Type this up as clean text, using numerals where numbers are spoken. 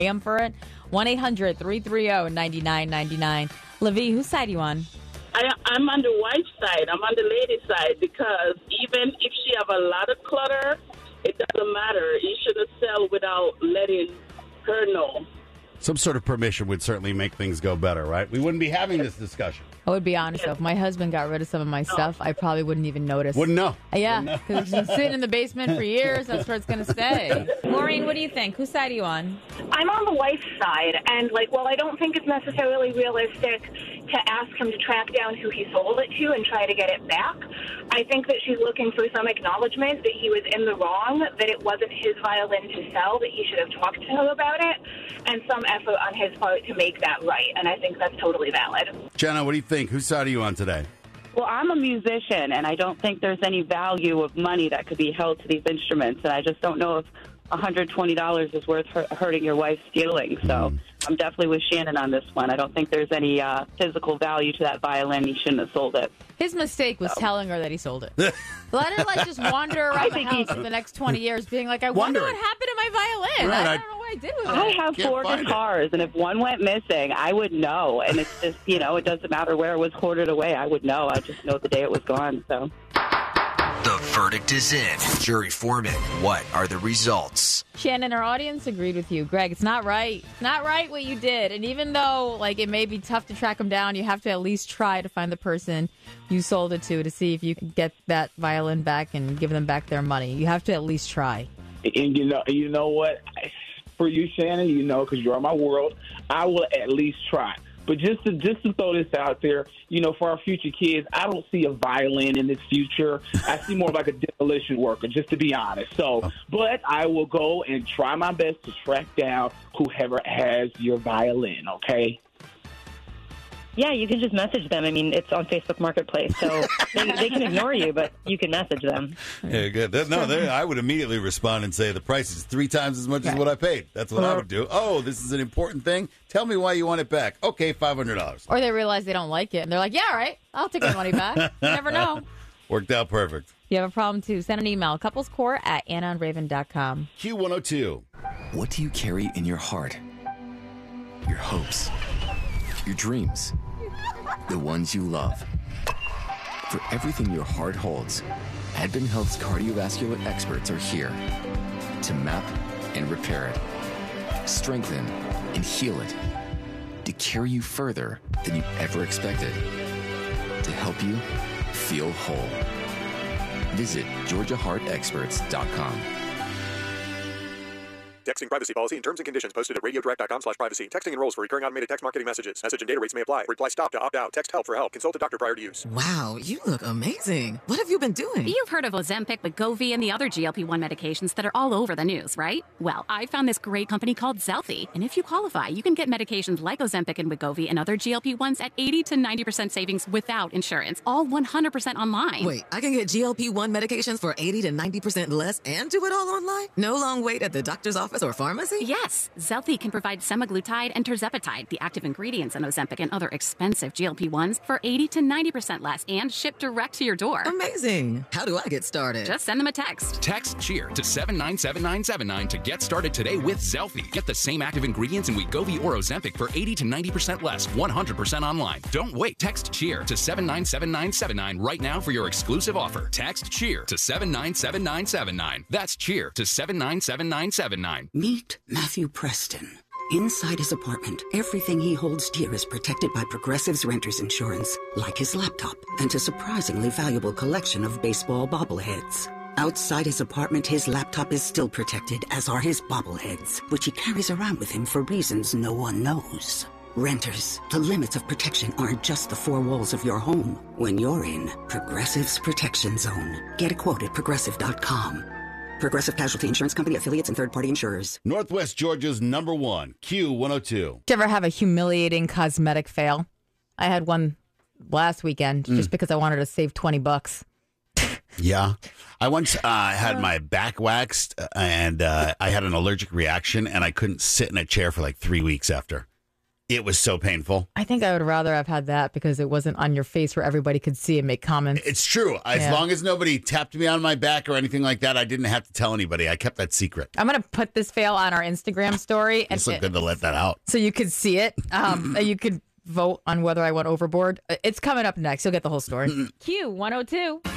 for it. 1-800-330-9999. Levi, whose side are you on? I'm on the wife's side. I'm on the lady's side because even if she have a lot of clutter, it doesn't matter. You shouldn't sell without letting her know. Some sort of permission would certainly make things go better, right? We wouldn't be having this discussion. I would be honest, though. If my husband got rid of some of my stuff, I probably wouldn't even notice. Wouldn't know. Yeah, because it's been sitting in the basement for years. That's where it's going to stay. Maureen, what do you think? Whose side are you on? I'm on the wife's side, and while I don't think it's necessarily realistic to ask him to track down who he sold it to and try to get it back, I think that she's looking for some acknowledgement that he was in the wrong, that it wasn't his violin to sell, that he should have talked to him about it, and some effort on his part to make that right, and I think that's totally valid. Jenna, what do you think? Whose side are you on today? Well, I'm a musician, and I don't think there's any value of money that could be held to these instruments, and I just don't know if $120 is worth hurting your wife's feelings. So I'm definitely with Shannon on this one. I don't think there's any physical value to that violin. He shouldn't have sold it. His mistake was telling her that he sold it. Let her just wander around the house for the next 20 years being like, I wonder what happened to my violin. Right, I don't know what I did with it. I have 4 guitars, and if one went missing, I would know. And it's just, it doesn't matter where it was hoarded away. I would know. I just know the day it was gone. So. The verdict is in. Jury foreman, what are the results? Shannon, our audience agreed with you. Greg, it's not right. It's not right what you did. And even though it may be tough to track them down, you have to at least try to find the person you sold it to see if you can get that violin back and give them back their money. You have to at least try. And you know what? For you, Shannon, because you're in my world, I will at least try. But just to throw this out there, for our future kids, I don't see a violin in this future. I see more like a demolition worker, just to be honest. So, but I will go and try my best to track down whoever has your violin, okay? Yeah, you can just message them. I mean, it's on Facebook Marketplace, so they can ignore you, but you can message them. Yeah, good. I would immediately respond and say the price is 3 times as much as what I paid. That's what I would do. Oh, this is an important thing. Tell me why you want it back. Okay, $500. Or they realize they don't like it, and they're like, yeah, all right, I'll take my money back. You never know. Worked out perfect. If you have a problem, too, send an email, couplescore@AnnaandRaven.com. Q102. What do you carry in your heart? Your hopes. Your dreams, the ones you love. For everything your heart holds, Advent Health's cardiovascular experts are here to map and repair it, strengthen and heal it, to carry you further than you ever expected, to help you feel whole. Visit GeorgiaHeartExperts.com. Texting privacy policy and terms and conditions posted at radiodirect.com/privacy. Texting enrolls for recurring automated text marketing messages. Message and data rates may apply. Reply stop to opt out. Text help for help. Consult a doctor prior to use. Wow, you look amazing. What have you been doing? You've heard of Ozempic, Wegovy, and the other GLP-1 medications that are all over the news, right? Well, I found this great company called Zelfie. And if you qualify, you can get medications like Ozempic and Wegovy and other GLP-1s at 80 to 90% savings without insurance. All 100% online. Wait, I can get GLP-1 medications for 80 to 90% less and do it all online? No long wait at the doctor's office or pharmacy? Yes, Zelfie can provide semaglutide and tirzepatide, the active ingredients in Ozempic and other expensive GLP-1s, for 80 to 90% less and shipped direct to your door. Amazing. How do I get started? Just send them a text. Text CHEER to 797979 to get started today with Zelfie. Get the same active ingredients in Wegovy or Ozempic for 80 to 90% less, 100% online. Don't wait. Text CHEER to 797979 right now for your exclusive offer. Text CHEER to 797979. That's CHEER to 797979. Meet Matthew Preston. Inside his apartment, everything he holds dear is protected by Progressive's renter's insurance, like his laptop and a surprisingly valuable collection of baseball bobbleheads. Outside his apartment, his laptop is still protected, as are his bobbleheads, which he carries around with him for reasons no one knows. Renters, the limits of protection aren't just the 4 walls of your home. When you're in Progressive's Protection Zone, get a quote at Progressive.com. Progressive Casualty Insurance Company, affiliates, and third-party insurers. Northwest Georgia's #1, Q102. Did you ever have a humiliating cosmetic fail? I had one last weekend just because I wanted to save $20. Yeah. I once had my back waxed and I had an allergic reaction and I couldn't sit in a chair for like 3 weeks after. It was so painful. I think I would rather have had that because it wasn't on your face where everybody could see and make comments. It's true. As long as nobody tapped me on my back or anything like that, I didn't have to tell anybody. I kept that secret. I'm going to put this fail on our Instagram story. It's so good to let that out. So you could see it. You could vote on whether I went overboard. It's coming up next. You'll get the whole story. Q102.